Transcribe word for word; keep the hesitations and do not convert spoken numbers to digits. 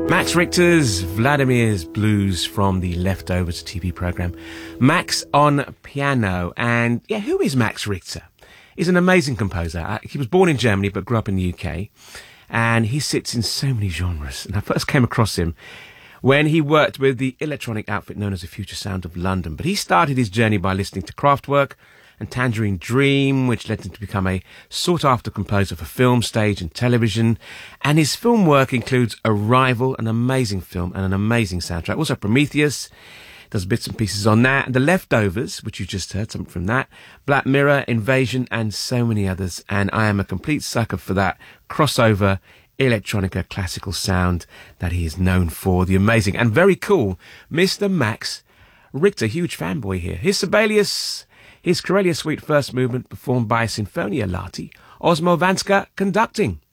Max Richter's Vladimir's Blues from the Leftovers T V programme. Max on piano. And yeah, who is Max Richter? He's an amazing composer. He was born in Germany but grew up in the U K. And he sits in so many genres. And I first came across him when he worked with the electronic outfit known as the Future Sound of London. But he started his journey by listening to Kraftwerk and Tangerine Dream, which led him to become a sought-after composer for film, stage and television. And his film work includes Arrival, an amazing film and an amazing soundtrack. Also Prometheus, does bits and pieces on that. And The Leftovers, which you just heard something from that. Black Mirror, Invasion and so many others. And I am a complete sucker for that crossover electronica classical sound that he is known for. The amazing and very cool Mister Max Richter, huge fanboy here. His Sibelius... His Karelia Suite first movement performed by Sinfonia Lati, Osmo Vanska conducting.